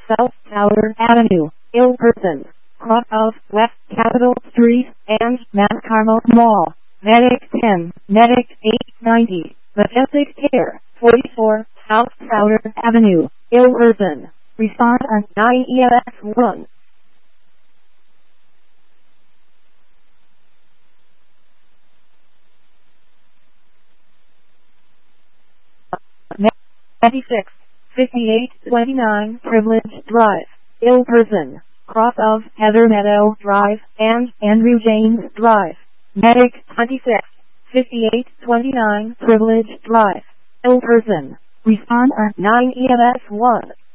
South Tower Avenue, Ilperton, cross of West Capitol Street and Mount Carmel Mall. Medic 10, Medic 890, Majestic Care, 44, South Tower Avenue, Ilperton. Respond on 9 EMS 1. Ninety-six, 5829 Privilege Drive, Ilperton, cross of Heather Meadow Drive and Andrew James Drive. Medic 26, 5829 Privilege Drive, Ilperton. Respond on 9 EMS 1.